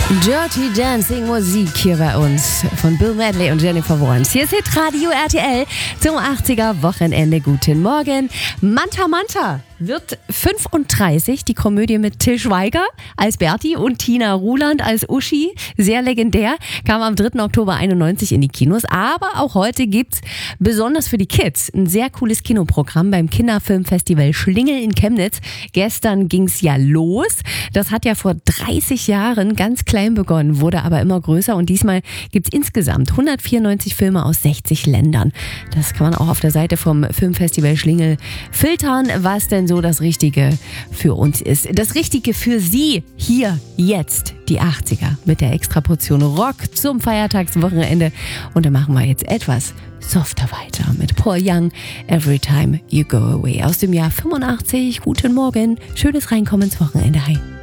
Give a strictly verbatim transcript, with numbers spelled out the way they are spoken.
Dirty Dancing Musik hier bei uns von Bill Medley und Jennifer Warnes. Hier ist Hitradio R T L zum achtziger Wochenende. Guten Morgen. Manta Manta wird fünfunddreißig. Die Komödie mit Til Schweiger als Berti und Tina Ruland als Uschi. Sehr legendär. Kam am dritten Oktober einundneunzig in die Kinos. Aber auch heute gibt's besonders für die Kids ein sehr cooles Kinoprogramm beim Kinderfilmfestival Schlingel in Chemnitz. Gestern ging's ja los. Das hat ja vor dreißig Jahren ganz klein begonnen, wurde aber immer größer und diesmal gibt's insgesamt hundertvierundneunzig Filme aus sechzig Ländern. Das kann man auch auf der Seite vom Filmfestival Schlingel filtern, was denn so das Richtige für uns ist. Das Richtige für Sie hier, jetzt, die achtziger mit der Extraportion Rock zum Feiertagswochenende. Und da machen wir jetzt etwas softer weiter mit Paul Young, Every Time You Go Away aus dem Jahr fünfundachtzig. Guten Morgen, schönes Reinkommen ins Wochenende. Hi.